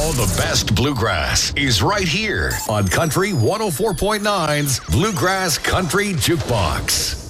All the best bluegrass is right here on Country 104.9's Bluegrass Country Jukebox.